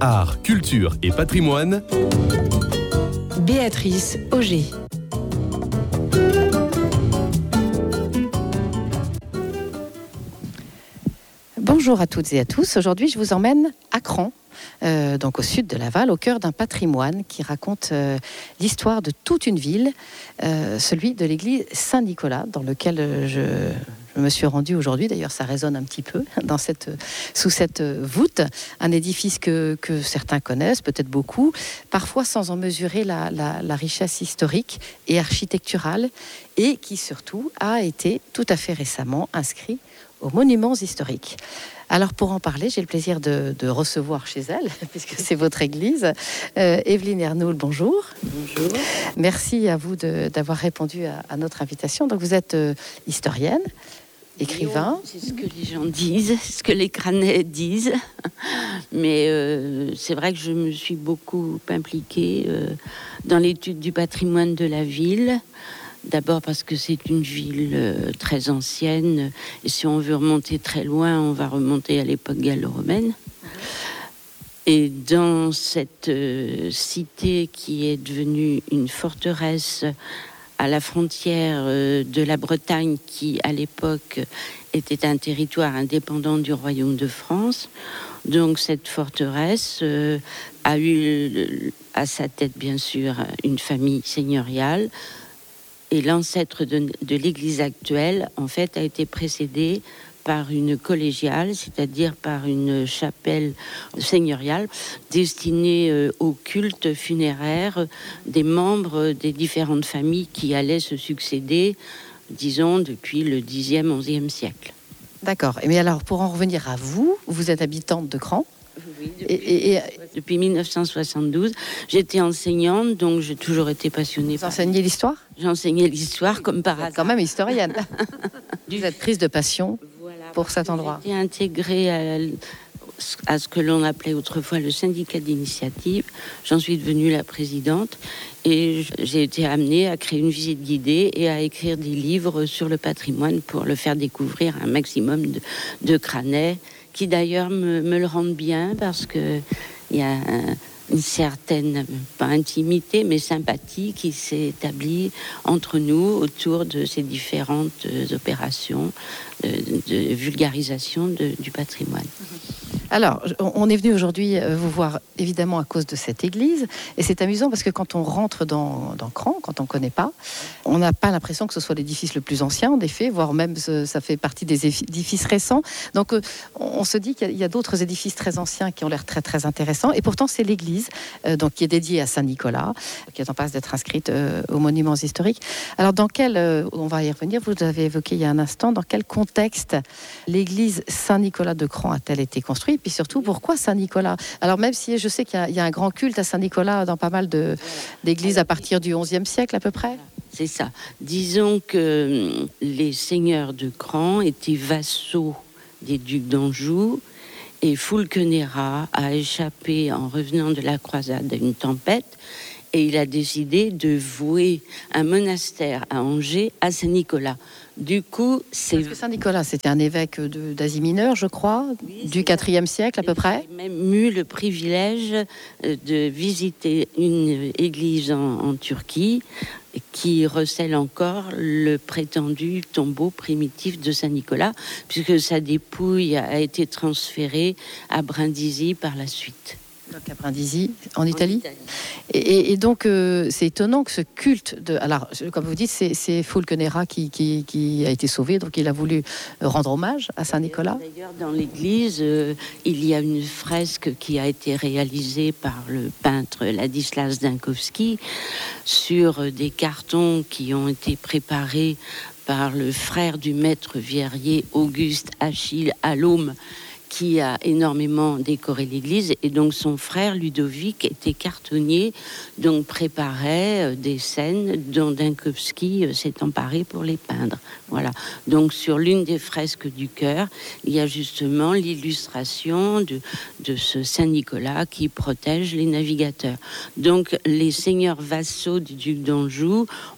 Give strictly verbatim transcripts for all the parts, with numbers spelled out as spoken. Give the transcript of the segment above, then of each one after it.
Art, culture et patrimoine. Béatrice Auger. Bonjour à toutes et à tous. Aujourd'hui, je vous emmène à Cran, euh, donc au sud de Laval, au cœur d'un patrimoine qui raconte euh, l'histoire de toute une ville, euh, celui de l'église Saint-Nicolas, dans lequel euh, je, je me suis rendue aujourd'hui. D'ailleurs, ça résonne un petit peu dans cette, sous cette voûte. Un édifice que, que certains connaissent, peut-être beaucoup, parfois sans en mesurer la, la, la richesse historique et architecturale, et qui surtout a été tout à fait récemment inscrit aux monuments historiques. Alors pour en parler, j'ai le plaisir de, de recevoir chez elle, puisque c'est votre église, euh, Evelyne Ernoul, bonjour. Bonjour. Merci à vous de, d'avoir répondu à, à notre invitation. Donc vous êtes euh, historienne, écrivain. C'est ce que les gens disent, ce que les crânets disent. Mais euh, c'est vrai que je me suis beaucoup impliquée euh, dans l'étude du patrimoine de la ville. D'abord parce que c'est une ville euh, très ancienne, et si on veut remonter très loin, on va remonter à l'époque gallo-romaine. Et dans cette euh, cité qui est devenue une forteresse à la frontière euh, de la Bretagne, qui à l'époque était un territoire indépendant du royaume de France, donc cette forteresse euh, a eu à sa tête bien sûr une famille seigneuriale. Et l'ancêtre de, de l'église actuelle, en fait, a été précédé par une collégiale, c'est-à-dire par une chapelle seigneuriale destinée euh, au culte funéraire des membres des différentes familles qui allaient se succéder, disons, depuis le dixième, onzième siècle. D'accord. Mais alors, pour en revenir à vous, vous êtes habitante de Cran. Oui, depuis, et, et, depuis dix-neuf cent soixante-douze, j'étais enseignante, donc j'ai toujours été passionnée. Vous par... enseignez l'histoire ? J'enseignais l'histoire comme par hasard. Quand même historienne. Vous êtes prise de passion voilà, pour cet endroit. J'ai été intégrée à, à ce que l'on appelait autrefois le syndicat d'initiative. J'en suis devenue la présidente et j'ai été amenée à créer une visite guidée et à écrire des livres sur le patrimoine pour le faire découvrir à un maximum de, de crânets, qui d'ailleurs me, me le rendent bien parce que il y a un, une certaine, pas intimité, mais sympathie qui s'est établie entre nous autour de ces différentes opérations de, de vulgarisation de, du patrimoine. Alors, on est venu aujourd'hui vous voir évidemment à cause de cette église, et c'est amusant parce que quand on rentre dans, dans Cran, quand on ne connaît pas, on n'a pas l'impression que ce soit l'édifice le plus ancien, en effet, voire même ça fait partie des édifices récents. Donc, on se dit qu'il y a, d'autres édifices très anciens qui ont l'air très très intéressants, et pourtant c'est l'église euh, donc qui est dédiée à Saint-Nicolas, qui est en passe d'être inscrite euh, aux monuments historiques. Alors, dans quel, euh, on va y revenir, vous l'avez évoqué il y a un instant, dans quel contexte l'église Saint-Nicolas de Cran a-t-elle été construite? Puis surtout, pourquoi Saint-Nicolas? Alors même si je sais qu'il y a, il y a un grand culte à Saint-Nicolas dans pas mal de, d'églises à partir du onzième siècle à peu près. C'est ça. Disons que les seigneurs de Cran étaient vassaux des ducs d'Anjou, et Fulquenera a échappé en revenant de la croisade à une tempête, et il a décidé de vouer un monastère à Angers à Saint-Nicolas. Du coup, c'est... Parce que Saint-Nicolas, c'était un évêque de, d'Asie mineure, je crois, oui, du quatrième siècle à peu près. J'ai même eu le privilège de visiter une église en, en Turquie qui recèle encore le prétendu tombeau primitif de Saint-Nicolas, puisque sa dépouille a été transférée à Brindisi par la suite. Donc à Brindisi, en Italie. En Italie. Et, et donc, euh, c'est étonnant que ce culte de... Alors, comme vous dites, c'est, c'est Fulquenera qui, qui, qui a été sauvé, donc il a voulu rendre hommage à Saint-Nicolas. D'ailleurs, dans l'église, euh, il y a une fresque qui a été réalisée par le peintre Ladislas Dinkowski sur des cartons qui ont été préparés par le frère du maître verrier Auguste Achille Allôme, qui a énormément décoré l'église, et donc son frère Ludovic était cartonnier, donc préparait des scènes dont Dinkowski s'est emparé pour les peindre. Voilà. Donc sur l'une des fresques du chœur, il y a justement l'illustration de, de ce Saint-Nicolas qui protège les navigateurs. Donc les seigneurs vassaux du duc d'Anjou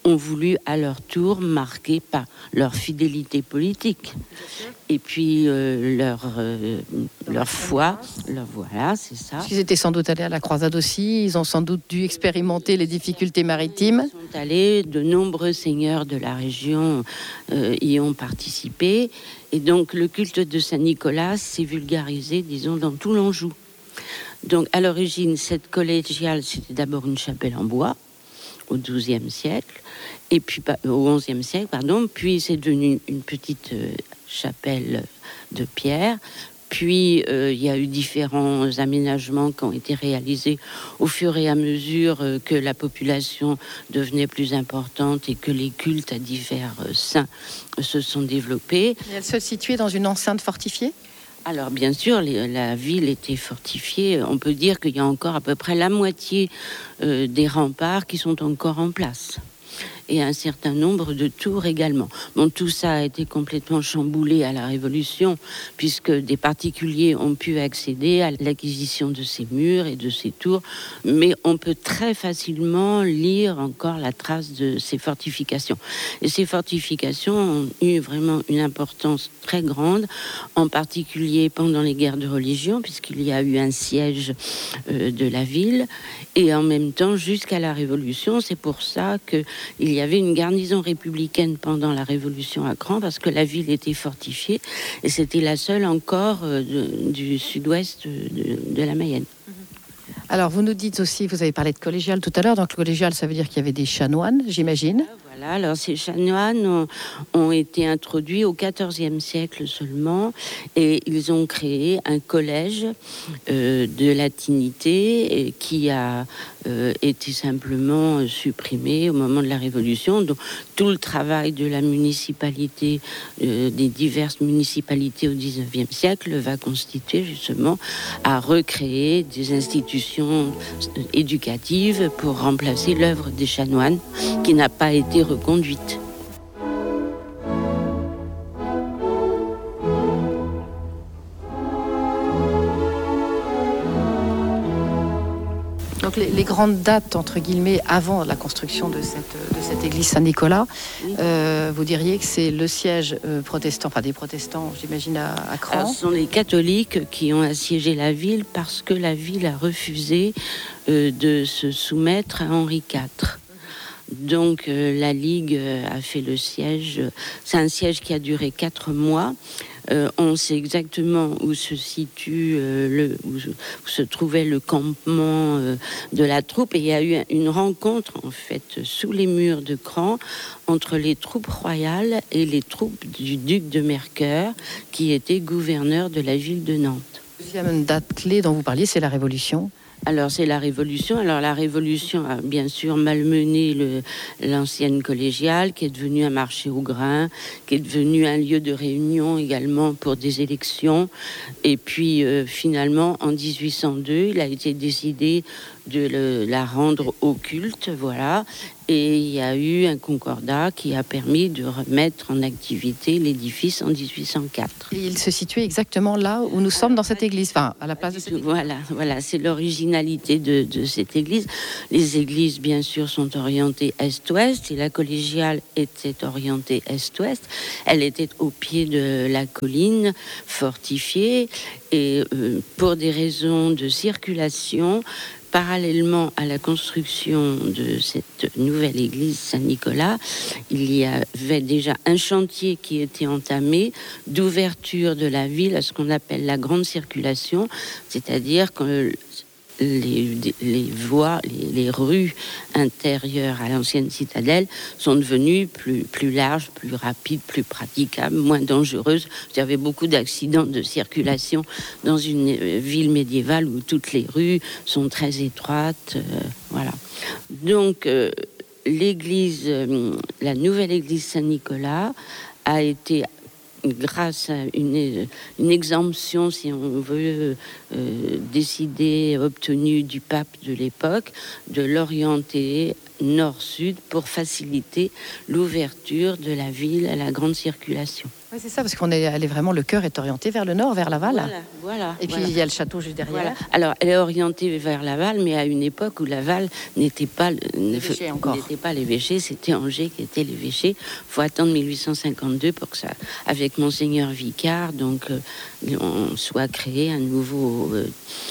ont voulu à leur tour marquer par leur fidélité politique et puis euh, leur, euh, leur foi, leur, voilà, c'est ça. Ils étaient sans doute allés à la croisade aussi, ils ont sans doute dû expérimenter les difficultés maritimes. Ils sont allés, de nombreux seigneurs de la région euh, y ont participé, et donc le culte de Saint-Nicolas s'est vulgarisé, disons, dans tout l'Anjou. Donc à l'origine, cette collégiale, c'était d'abord une chapelle en bois, au douzième siècle, et puis au onzième siècle, pardon, puis c'est devenu une petite euh, chapelle de pierre. Puis euh, il y a eu différents aménagements qui ont été réalisés au fur et à mesure euh, que la population devenait plus importante et que les cultes à divers euh, saints euh, se sont développés. Et elle se situait dans une enceinte fortifiée ? Alors bien sûr, les, la ville était fortifiée. On peut dire qu'il y a encore à peu près la moitié euh, des remparts qui sont encore en place. Et un certain nombre de tours également. Bon, tout ça a été complètement chamboulé à la Révolution, puisque des particuliers ont pu accéder à l'acquisition de ces murs et de ces tours, mais on peut très facilement lire encore la trace de ces fortifications. Et ces fortifications ont eu vraiment une importance très grande, en particulier pendant les guerres de religion, puisqu'il y a eu un siège euh, de la ville, et en même temps jusqu'à la Révolution. C'est pour ça qu'il y a Il y avait une garnison républicaine pendant la Révolution à Cran, parce que la ville était fortifiée et c'était la seule encore euh, de, du sud-ouest de, de la Mayenne. Alors vous nous dites aussi, vous avez parlé de collégial tout à l'heure, donc collégial ça veut dire qu'il y avait des chanoines, j'imagine. Voilà, alors ces chanoines ont, ont été introduits au quatorzième siècle seulement, et ils ont créé un collège euh, de latinité et qui a euh, été simplement supprimé au moment de la Révolution. Donc tout le travail de la municipalité, euh, des diverses municipalités au dix-neuvième siècle va constituer justement à recréer des institutions éducatives pour remplacer l'œuvre des chanoines qui n'a pas été reconduite. Donc les, les grandes dates, entre guillemets, avant la construction de cette, de cette église Saint-Nicolas, oui. euh, vous diriez que c'est le siège euh, protestant, enfin des protestants, j'imagine, à, à Cran. Alors, ce sont les catholiques qui ont assiégé la ville parce que la ville a refusé euh, de se soumettre à Henri quatre. Donc euh, la Ligue euh, a fait le siège. C'est un siège qui a duré quatre mois. Euh, on sait exactement où se situe euh, le, où, où se trouvait le campement euh, de la troupe. Et il y a eu une rencontre en fait sous les murs de Cran entre les troupes royales et les troupes du duc de Mercœur, qui était gouverneur de la ville de Nantes. Deuxième date clé dont vous parliez, c'est la Révolution. Alors c'est la Révolution. Alors la Révolution a bien sûr malmené le, l'ancienne collégiale, qui est devenue un marché au grain, qui est devenu un lieu de réunion également pour des élections. Et puis euh, finalement en dix-huit cent deux, il a été décidé de le, la rendre au culte, voilà. Et il y a eu un concordat qui a permis de remettre en activité l'édifice en dix-huit cent quatre. Et il se situait exactement là où nous sommes dans cette église, enfin à la place de cette église. Voilà, voilà, c'est l'originalité de, de cette église. Les églises, bien sûr, sont orientées est-ouest, et la collégiale était orientée est-ouest. Elle était au pied de la colline, fortifiée, et euh, pour des raisons de circulation, parallèlement à la construction de cette nouvelle église Saint-Nicolas, il y avait déjà un chantier qui était entamé d'ouverture de la ville à ce qu'on appelle la grande circulation, c'est-à-dire que les, les voies, les, les rues intérieures à l'ancienne citadelle sont devenues plus, plus larges, plus rapides, plus praticables, moins dangereuses. Il y avait beaucoup d'accidents de circulation dans une ville médiévale où toutes les rues sont très étroites. Euh, voilà. Donc, euh, l'église, euh, la nouvelle église Saint-Nicolas a été, grâce à une, une exemption, si on veut, euh, décidée, obtenue du pape de l'époque, de l'orienter nord-sud pour faciliter l'ouverture de la ville à la grande circulation. Oui, c'est ça, parce qu'on est allé vraiment, le cœur est orienté vers le nord, vers Laval. Voilà, voilà. Et puis voilà. il y a le château juste derrière. Voilà. Alors, elle est orientée vers Laval, mais à une époque où Laval n'était pas l'évêché encore. N'était pas l'évêché, c'était Angers qui était l'évêché. Il faut attendre mille huit cent cinquante-deux pour que ça, avec Monseigneur Vicard, donc euh, on soit créé un nouveau euh,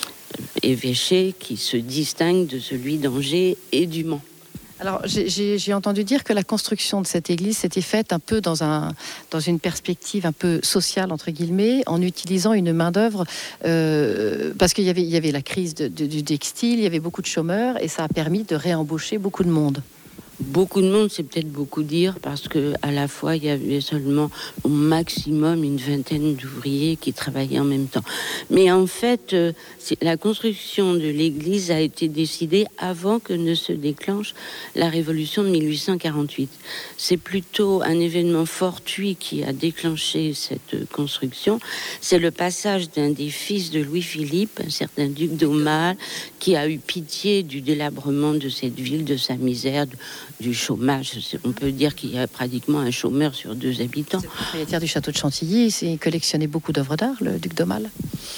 évêché qui se distingue de celui d'Angers et du Mans. Alors, j'ai, j'ai, j'ai entendu dire que la construction de cette église s'était faite un peu dans, un, dans une perspective un peu sociale, entre guillemets, en utilisant une main-d'œuvre, euh, parce qu'il y avait, il y avait la crise de, de, du textile, il y avait beaucoup de chômeurs, et ça a permis de réembaucher beaucoup de monde. Beaucoup de monde, c'est peut-être beaucoup dire, parce que à la fois il y avait seulement au maximum une vingtaine d'ouvriers qui travaillaient en même temps. Mais en fait, euh, la construction de l'église a été décidée avant que ne se déclenche la révolution de mille huit cent quarante-huit. C'est plutôt un événement fortuit qui a déclenché cette construction. C'est le passage d'un des fils de Louis-Philippe, un certain duc d'Aumale, qui a eu pitié du délabrement de cette ville, de sa misère, de, du chômage. On peut dire qu'il y a pratiquement un chômeur sur deux habitants. C'est le propriétaire du château de Chantilly, il collectionnait beaucoup d'œuvres d'art, le duc d'Aumale.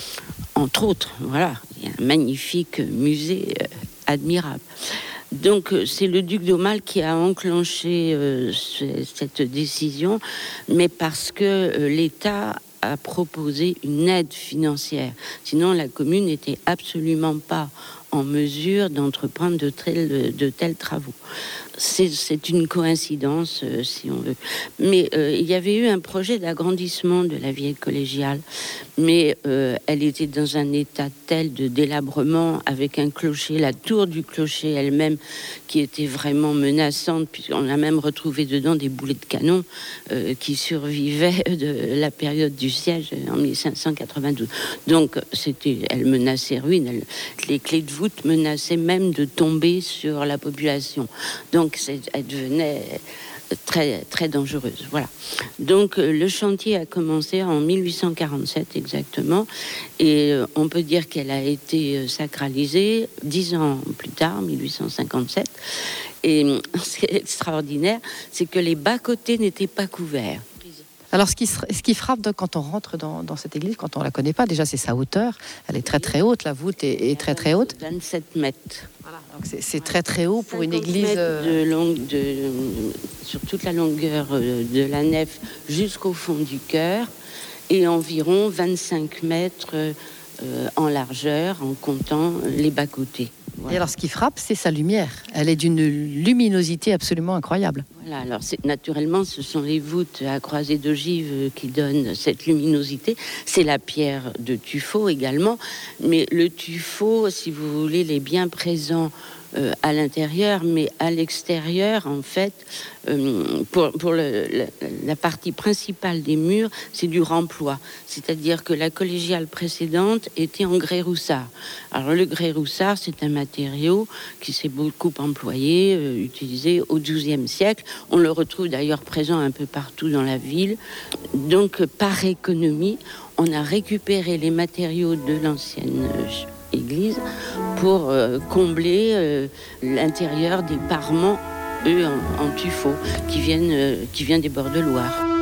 Entre autres, voilà, il y a un magnifique musée euh, admirable. Donc euh, c'est le duc d'Aumale qui a enclenché euh, ce, cette décision, mais parce que euh, l'État a proposé une aide financière. Sinon, la commune n'était absolument pas en mesure d'entreprendre de tels, de tels travaux. C'est, c'est une coïncidence, euh, si on veut. Mais euh, il y avait eu un projet d'agrandissement de la vieille collégiale, mais euh, elle était dans un état tel de délabrement, avec un clocher, la tour du clocher elle-même, qui était vraiment menaçante, puisqu'on a même retrouvé dedans des boulets de canon euh, qui survivaient de la période du siège en mille cinq cent quatre-vingt-douze. Donc, c'était, elle menaçait ruine. Elle, les clés de voûte menaçaient même de tomber sur la population. Donc, Donc, elle devenait très, très dangereuse. Voilà. Donc, le chantier a commencé en mille huit cent quarante-sept exactement. Et on peut dire qu'elle a été sacralisée dix ans plus tard, mille huit cent cinquante-sept. Et ce qui est extraordinaire, c'est que les bas-côtés n'étaient pas couverts. Alors, ce qui, ce qui frappe donc, quand on rentre dans, dans cette église, quand on ne la connaît pas, déjà, c'est sa hauteur. Elle est très, très haute. La voûte est, est très, très haute. vingt-sept mètres. Voilà. Donc, c'est, c'est très, très haut pour une église. De longue, de, sur toute la longueur de la nef jusqu'au fond du chœur. Et environ vingt-cinq mètres euh, en largeur, en comptant les bas-côtés. Voilà. Et alors, ce qui frappe, c'est sa lumière. Elle est d'une luminosité absolument incroyable. Voilà, alors c'est, naturellement, ce sont les voûtes à croisée d'ogives qui donnent cette luminosité. C'est la pierre de tuffeau également. Mais le tuffeau, si vous voulez, il est bien présent euh, à l'intérieur, mais à l'extérieur, en fait, euh, pour, pour le, la, la partie principale des murs, c'est du remploi. C'est-à-dire que la collégiale précédente était en grès roussard. Alors le grès roussard, c'est un matériau qui s'est beaucoup employé, euh, utilisé au douzième siècle. On le retrouve d'ailleurs présent un peu partout dans la ville. Donc par économie, on a récupéré les matériaux de l'ancienne euh, église pour euh, combler euh, l'intérieur des parements, eux en, en tuffeau, qui viennent, euh, qui viennent des bords de Loire.